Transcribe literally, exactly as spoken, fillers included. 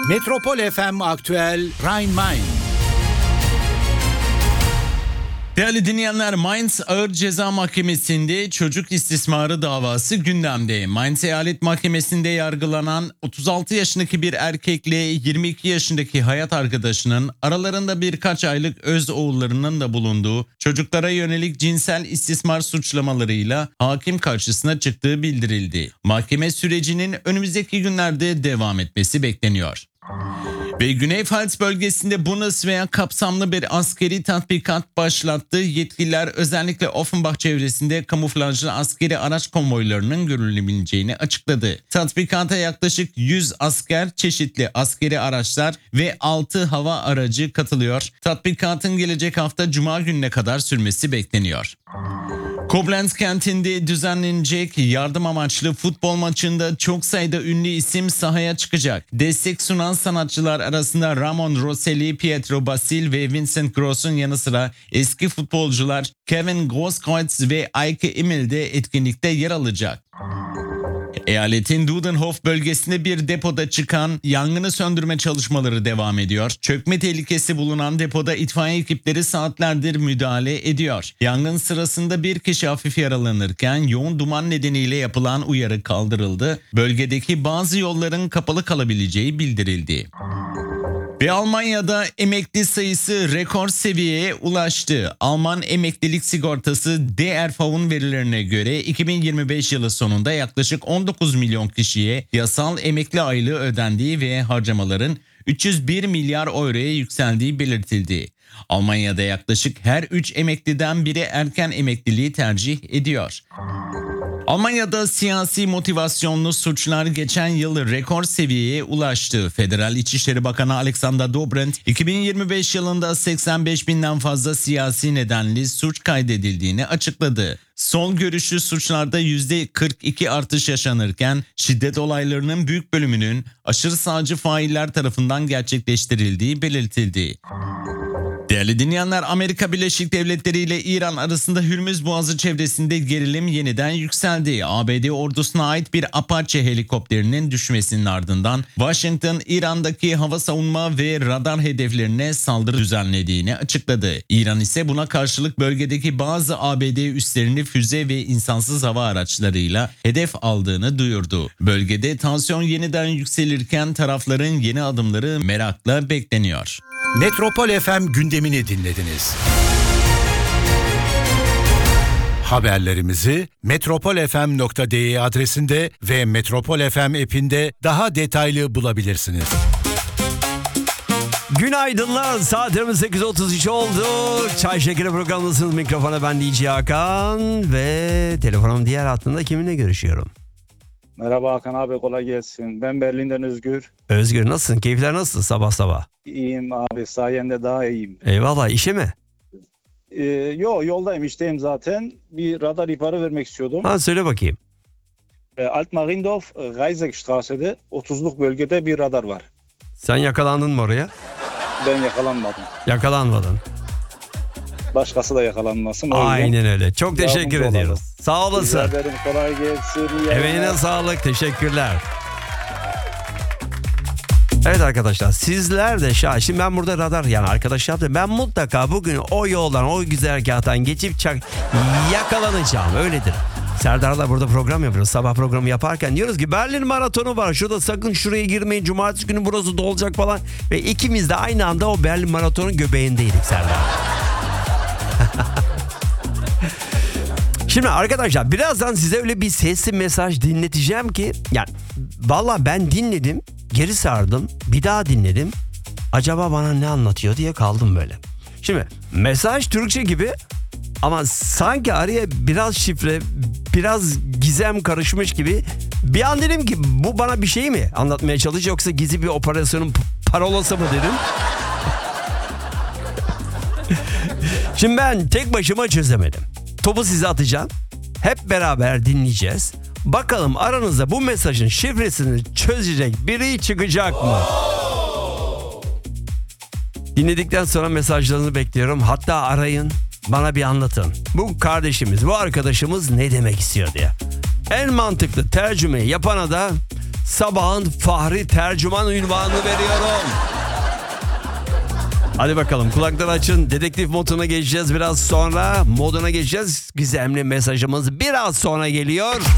Metropol F M Aktüel Rhein-Main. Değerli dinleyenler, Mainz Ağır Ceza Mahkemesi'nde çocuk istismarı davası gündemde. Mainz Eyalet Mahkemesi'nde yargılanan otuz altı yaşındaki bir erkekle yirmi iki yaşındaki hayat arkadaşının aralarında birkaç aylık öz oğullarının da bulunduğu çocuklara yönelik cinsel istismar suçlamalarıyla hakim karşısına çıktığı bildirildi. Mahkeme sürecinin önümüzdeki günlerde devam etmesi bekleniyor. Ve Güney Pfalz bölgesinde Bundeswehr kapsamlı bir askeri tatbikat başlattı. Yetkililer özellikle Offenbach çevresinde kamuflajlı askeri araç konvoylarının görülebileceğini açıkladı. Tatbikata yaklaşık yüz asker, çeşitli askeri araçlar ve altı hava aracı katılıyor. Tatbikatın gelecek hafta Cuma gününe kadar sürmesi bekleniyor. Koblenz kentinde düzenlenecek yardım amaçlı futbol maçında çok sayıda ünlü isim sahaya çıkacak. Destek sunan sanatçılar arasında Ramon Rosselli, Pietro Basil ve Vincent Gross'un yanı sıra eski futbolcular Kevin Grosskreutz ve Eike Immel de etkinlikte yer alacak. Eyaletin Dudenhof bölgesinde bir depoda çıkan yangını söndürme çalışmaları devam ediyor. Çökme tehlikesi bulunan depoda itfaiye ekipleri saatlerdir müdahale ediyor. Yangın sırasında bir kişi hafif yaralanırken yoğun duman nedeniyle yapılan uyarı kaldırıldı. Bölgedeki bazı yolların kapalı kalabileceği bildirildi. Ve Almanya'da emekli sayısı rekor seviyeye ulaştı. Alman emeklilik sigortası D R V'un verilerine göre iki bin yirmi beş yılı sonunda yaklaşık on dokuz milyon kişiye yasal emekli aylığı ödendiği ve harcamaların üç yüz bir milyar euroya yükseldiği belirtildi. Almanya'da yaklaşık her üç emekliden biri erken emekliliği tercih ediyor. Almanya'da siyasi motivasyonlu suçlar geçen yıl rekor seviyeye ulaştı. Federal İçişleri Bakanı Alexander Dobrindt, iki bin yirmi beş yılında seksen beş binden fazla siyasi nedenli suç kaydedildiğini açıkladı. Sol görüşlü suçlarda yüzde kırk iki artış yaşanırken şiddet olaylarının büyük bölümünün aşırı sağcı failler tarafından gerçekleştirildiği belirtildi. Değerli dinleyenler, Amerika Birleşik Devletleri ile İran arasında Hürmüz Boğazı çevresinde gerilim yeniden yükseldi. A B D ordusuna ait bir Apache helikopterinin düşmesinin ardından Washington, İran'daki hava savunma ve radar hedeflerine saldırı düzenlediğini açıkladı. İran ise buna karşılık bölgedeki bazı A B D üslerini füze ve insansız hava araçlarıyla hedef aldığını duyurdu. Bölgede tansiyon yeniden yükselirken tarafların yeni adımları merakla bekleniyor. Metropol F M gündemini dinlediniz. Haberlerimizi metropol f m nokta d e adresinde ve Metropol F M app'inde daha detaylı bulabilirsiniz. Günaydınlar, saatlerimiz sekiz otuz üç oldu. Çay Şekeri programındasınız. Mikrofona ben D J Hakan ve telefonum diğer hattında kiminle görüşüyorum? Merhaba Hakan abi, kolay gelsin. Ben Berlin'den Özgür. Özgür, nasılsın? Keyifler nasıl sabah sabah? İyiyim abi, sayende daha iyiyim. Eyvallah, işe mi? Ee, yo yoldayım, işteyim zaten. Bir radar ihbarı vermek istiyordum. Ha, söyle bakayım. Ee, Alt-Mariendorf, Reisekstrasse'de otuzluk bölgede bir radar var. Sen yakalandın mı oraya? Ben yakalanmadım. Yakalanmadın. Başkası da yakalanmasın. Aynen öyle. Çok teşekkür ediyoruz. Sağ olasın. Rica ederim, kolay gelsin. Emeğine sağlık, teşekkürler. Evet arkadaşlar, sizler de şah. Şimdi ben burada radar yani arkadaş yaptım. Ben mutlaka bugün o yoldan, o güzergahtan geçip çak yakalanacağım. Öyledir. Serdar'la burada program yapıyoruz. Sabah programı yaparken diyoruz ki Berlin maratonu var. Şurada sakın şuraya girmeyin. Cumartesi günü burası dolacak falan. Ve ikimiz de aynı anda o Berlin maratonun göbeğindeydik Serdar. Şimdi arkadaşlar birazdan size öyle bir sesli mesaj dinleteceğim ki yani valla ben dinledim, geri sardım, bir daha dinledim. Acaba bana ne anlatıyor diye kaldım böyle. Şimdi mesaj Türkçe gibi ama sanki araya biraz şifre, biraz gizem karışmış gibi. Bir an dedim ki bu bana bir şey mi anlatmaya çalışıyor yoksa gizli bir operasyonun parolası mı dedim. Şimdi ben tek başıma çözemedim. Topu size atacağım. Hep beraber dinleyeceğiz. Bakalım aranızda bu mesajın şifresini çözecek biri çıkacak mı? Dinledikten sonra mesajlarınızı bekliyorum. Hatta arayın, bana bir anlatın. Bu kardeşimiz, bu arkadaşımız ne demek istiyor diye. En mantıklı tercümeyi yapana da sabahın Fahri tercüman unvanını veriyorum. Hadi bakalım, kulakları açın. Dedektif moduna geçeceğiz biraz sonra. Moduna geçeceğiz. Gizemli mesajımız biraz sonra geliyor.